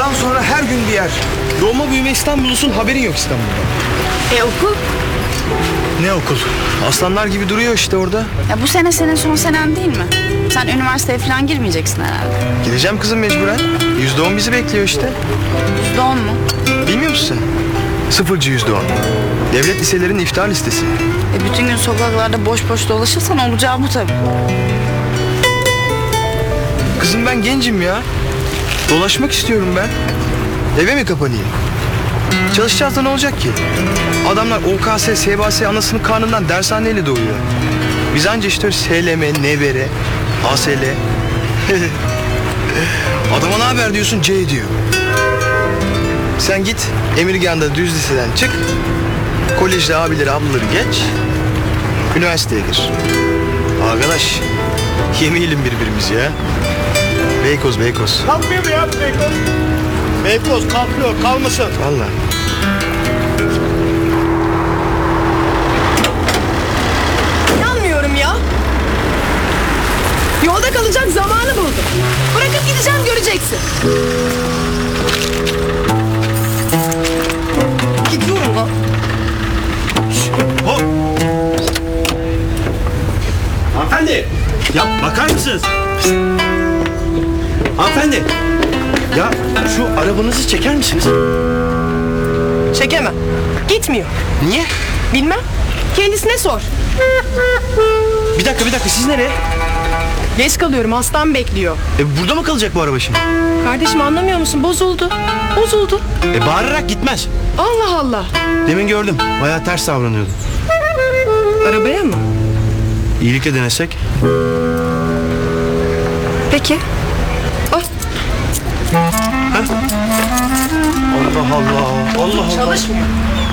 Bundan sonra her gün bir yer. Doğma büyüme İstanbullusun, haberin yok İstanbul'da. Okul? Ne okul? Aslanlar gibi duruyor işte orada. Ya bu sene senin son senen değil mi? Sen üniversiteye falan girmeyeceksin herhalde. Gideceğim kızım mecburen. %10 bizi bekliyor işte. %10 mu? Bilmiyor musun sen? Sıfırcı %10. Devlet liselerinin iftar listesi. Bütün gün sokaklarda boş boş dolaşırsan olacağı bu tabii. Kızım ben gencim ya. Dolaşmak istiyorum ben. Eve mi kapanayım? Çalışacağız da ne olacak ki? Adamlar OKS, SBS anasının karnından dershaneyle doğuyor. Biz anca işte SLM, NBR, ASL. Adama ne haber diyorsun, C diyor. Sen git Emirgan'da düz liseden çık. Kolejde abileri ablaları geç. Üniversiteye gir. Arkadaş yemeyelim birbirimizi ya. Beykoz, Beykoz. Kalkmıyor mu ya bu Beykoz? Beykoz kalkıyor, kalmasın. Vallahi. İnanmıyorum ya. Yolda kalacak zamanı buldum. Bırakıp gideceğim, göreceksin. Gidiyorum lan. Hop. Hanımefendi. Ya bakar mısınız? Hanımefendi. Ya şu arabanızı çeker misiniz? Çekemem. Gitmiyor. Niye? Bilmem. Kendisine sor. Bir dakika siz nereye? Geç kalıyorum, hastam bekliyor. Burada mı kalacak bu araba şimdi? Kardeşim anlamıyor musun? Bozuldu. Bozuldu. Bağırarak gitmez. Allah Allah. Demin gördüm. Bayağı ters davranıyordu. Arabaya mı? İyilikle denesek. Peki. Al. Allah Allah. Allah Allah. Çalışmıyor.